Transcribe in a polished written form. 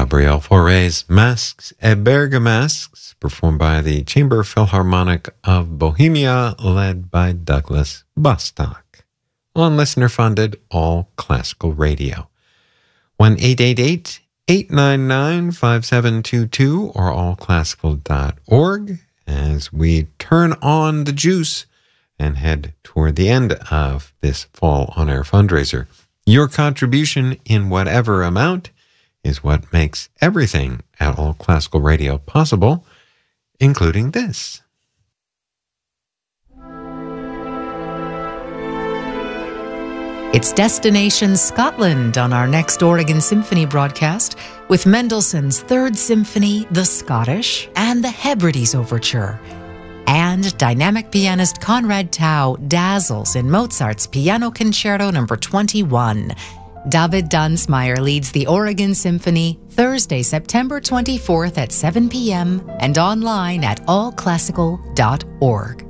Gabriel Fauré's Masques et Bergamasques, performed by the Chamber Philharmonic of Bohemia, led by Douglas Bostock, on listener-funded All Classical Radio. 1-888-899-5722 or allclassical.org as we turn on the juice and head toward the end of this fall on-air fundraiser. Your contribution in whatever amount is what makes everything at All Classical Radio possible, including this. It's Destination Scotland on our next Oregon Symphony broadcast with Mendelssohn's Third Symphony, The Scottish, and the Hebrides Overture. And dynamic pianist Conrad Tao dazzles in Mozart's Piano Concerto No. 21. David Dunsmeyer leads the Oregon Symphony Thursday, September 24th at 7 p.m. and online at allclassical.org.